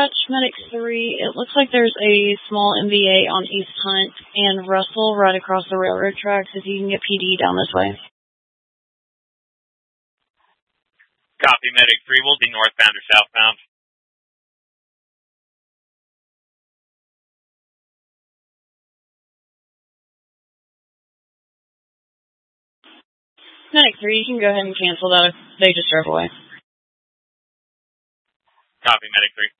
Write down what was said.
Dispatch, Medic 3, it looks like there's a small MVA on East Hunt and Russell right across the railroad tracks. If you can get PD down this way. Copy, Medic 3. Will be northbound or southbound? Medic 3, you can go ahead and cancel that if they just drove away. Copy, Medic 3.